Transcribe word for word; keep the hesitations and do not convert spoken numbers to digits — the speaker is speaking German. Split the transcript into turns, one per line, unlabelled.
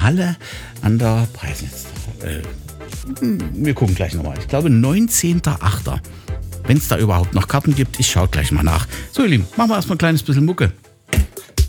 Halle an der Preisnitz. Äh, wir gucken gleich nochmal. Ich glaube neunzehnter achter Wenn es da überhaupt noch Karten gibt, ich schaue gleich mal nach. So ihr Lieben, machen wir erstmal ein kleines bisschen Mucke.